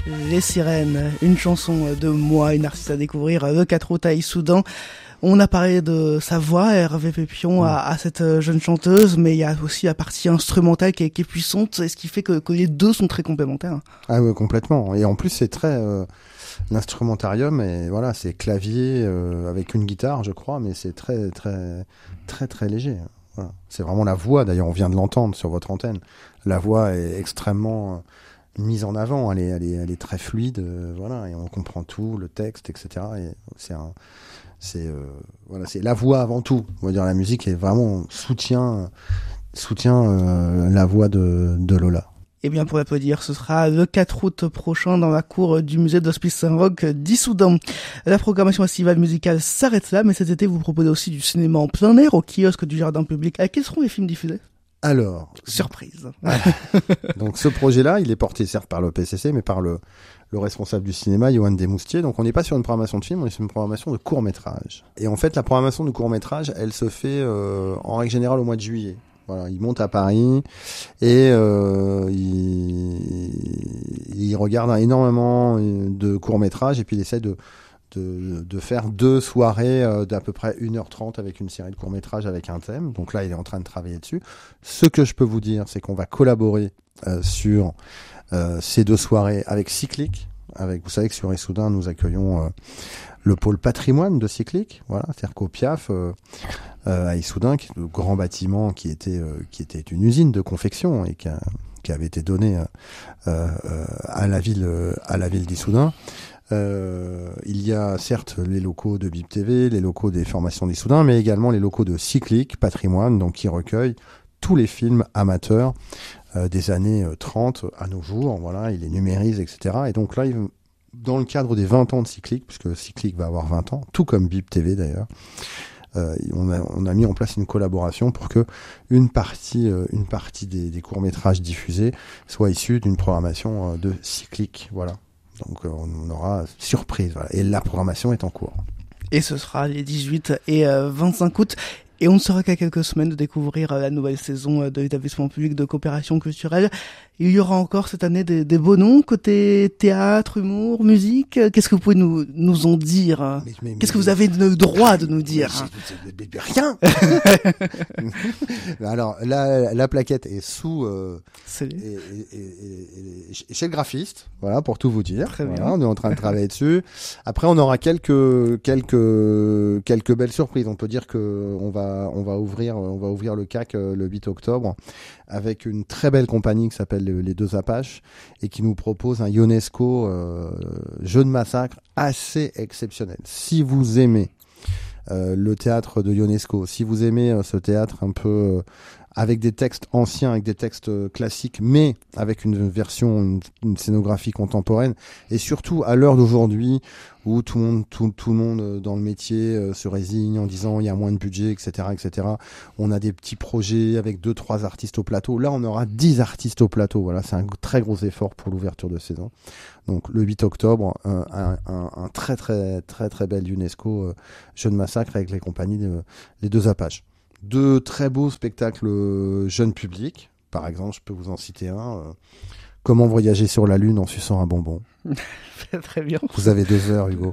Les Sirènes, une chanson de moi, une artiste à découvrir, le 4 août à Issoudun. On a parlé de sa voix, Hervé Pépion, à cette jeune chanteuse, mais il y a aussi la partie instrumentale qui est puissante, et ce qui fait que les deux sont très complémentaires. Ah oui, complètement. Et en plus, c'est très l'instrumentarium, et voilà, c'est clavier avec une guitare, je crois, mais c'est très très très très léger. Voilà. C'est vraiment la voix. D'ailleurs, on vient de l'entendre sur votre antenne. La voix est extrêmement mise en avant. Elle est très fluide, voilà, et on comprend tout, le texte, etc. Et c'est la voix avant tout. On va dire la musique est vraiment soutient la voix de Lola. Eh bien, pour l'applaudir, ce sera le 4 août prochain dans la cour du musée d'Hospice Saint-Roch d'Issoudun. La programmation estivale musicale s'arrête là, mais cet été, vous proposez aussi du cinéma en plein air au kiosque du Jardin Public. Quels seront les films diffusés ? Alors, surprise. Donc ce projet-là, il est porté certes par le PCC, mais par le responsable du cinéma, Yoann Desmoustiers. Donc on n'est pas sur une programmation de film, on est sur une programmation de court-métrage. Et en fait, la programmation de court-métrage, elle se fait en règle générale au mois de juillet. Voilà, il monte à Paris et il regarde énormément de courts-métrages et puis il essaie de faire 2 soirées d'à peu près 1h30 avec une série de courts-métrages avec un thème. Donc là, il est en train de travailler dessus. Ce que je peux vous dire, c'est qu'on va collaborer sur ces 2 soirées avec Cyclic. Vous savez que sur Issoudun, nous accueillons le pôle patrimoine de Cyclic. Voilà, c'est-à-dire qu'au Piaf, à Issoudun, qui est le grand bâtiment qui était une usine de confection et qui avait été donné à la ville d'Issoudun. Il y a certes les locaux de Bip TV, les locaux des formations d'Issoudun, mais également les locaux de Cyclic Patrimoine, donc qui recueillent tous les films amateurs des années 30 à nos jours. Voilà, il les numérise, etc. Et donc là, dans le cadre des 20 ans de Cyclic, puisque Cyclic va avoir 20 ans, tout comme Bip TV d'ailleurs, on a mis en place une collaboration pour que une partie des courts-métrages diffusés soit issue d'une programmation de Cyclic. Voilà. Donc on aura surprise. Voilà. Et la programmation est en cours. Et ce sera les 18 et 25 août. Et on ne sera qu'à quelques semaines de découvrir la nouvelle saison de l'établissement public de coopération culturelle. Il y aura encore cette année des beaux noms côté théâtre, humour, musique. Qu'est-ce que vous pouvez nous en dire ? Qu'est-ce que vous avez le droit de nous dire ? Rien. Alors la plaquette est sous chez le graphiste, voilà, pour tout vous dire. Très bien. Voilà, on est en train de travailler dessus. Après, on aura quelques belles surprises. On peut dire que on va ouvrir le CAC le 8 octobre avec une très belle compagnie qui s'appelle les Deux Apaches et qui nous propose un Ionesco jeu de massacre assez exceptionnel. Si vous aimez le théâtre de Ionesco, si vous aimez ce théâtre un peu avec des textes anciens, avec des textes classiques, mais avec une version, une scénographie contemporaine, et surtout à l'heure d'aujourd'hui où tout le monde dans le métier se résigne en disant il y a moins de budget, etc., etc. On a des petits projets avec 2-3 artistes au plateau. Là, on aura 10 artistes au plateau. Voilà, c'est un très gros effort pour l'ouverture de saison. Donc le 8 octobre, un très très très très bel UNESCO jeu de massacre avec les compagnies les Deux Apaches. 2 très beaux spectacles jeunes publics. Par exemple, je peux vous en citer un. Comment voyager sur la Lune en suçant un bonbon. Très bien. Vous avez 2 heures, Hugo.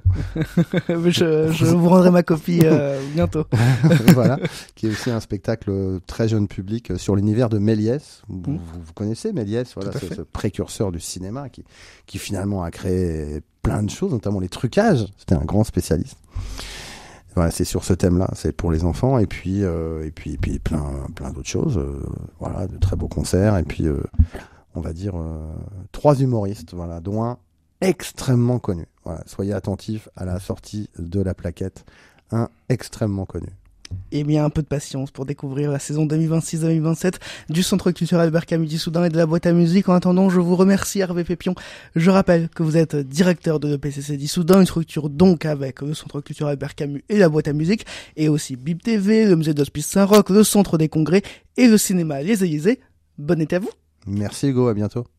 je vous rendrai ma copie bientôt. Voilà, qui est aussi un spectacle très jeune public sur l'univers de Méliès. Vous connaissez Méliès, voilà, ce précurseur du cinéma qui finalement a créé plein de choses, notamment les trucages. C'était un grand spécialiste. Voilà, c'est sur ce thème-là, c'est pour les enfants et puis plein d'autres choses. Voilà, de très beaux concerts et puis on va dire 3 humoristes, voilà, dont un extrêmement connu. Voilà, soyez attentifs à la sortie de la plaquette, un extrêmement connu. Eh bien, un peu de patience pour découvrir la saison 2026-2027 du Centre culturel Albert Camus d'Issoudun et de la boîte à musique. En attendant, je vous remercie Hervé Pépion. Je rappelle que vous êtes directeur de l'EPCC d'Issoudun, une structure donc avec le Centre culturel Albert Camus et la boîte à musique, et aussi Bip TV, le musée d'Hospice Saint-Roch, le Centre des congrès et le cinéma Les Élysées. Bon été à vous. Merci Hugo, à bientôt.